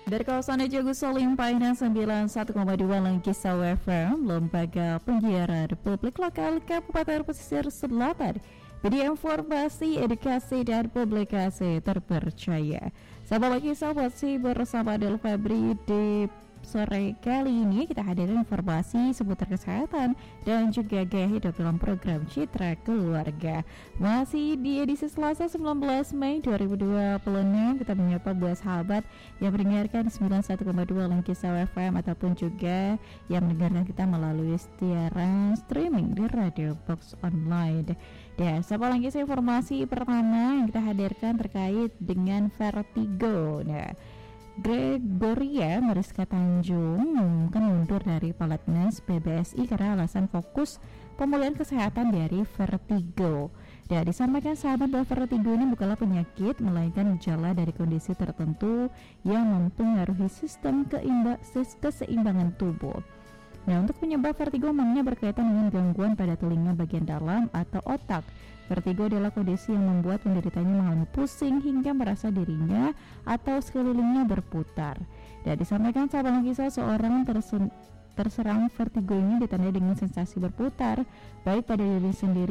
Dari kawasan Agus Salim Painan 91,2 Langkisau FM, Lembaga Penyiaran Republik Lokal Kabupaten Pesisir Selatan, media informasi, edukasi, dan publikasi terpercaya. Sahabat Langkisau masih bersama Del Febri di sore kali ini. Kita hadirkan informasi seputar kesehatan dan juga gaya hidup dalam program Citra Keluarga. Masih di edisi Selasa 19 Mei 2026, kita menyapa buat sahabat yang mendengarkan 91,2 Langkisau FM ataupun juga yang mendengarkan kita melalui siaran streaming di Radio Box Online. Ya, sahabat Langkisau, informasi pertama yang kita hadirkan terkait dengan vertigo. Nah, Gregoria Mariska Tanjung mengumumkan mundur dari Pelatnas PBSI karena alasan fokus pemulihan kesehatan dari vertigo. Dan disampaikan sahabat bahwa vertigo ini bukanlah penyakit, melainkan gejala dari kondisi tertentu yang mempengaruhi sistem keseimbangan tubuh. Nah, untuk penyebab vertigo umumnya berkaitan dengan gangguan pada telinga bagian dalam atau otak. Vertigo adalah kondisi yang membuat penderitanya mengalami pusing hingga merasa dirinya atau sekelilingnya berputar. Dan disampaikan sahabat Langkisau, seorang terserang vertigo ini ditandai dengan sensasi berputar baik pada diri sendiri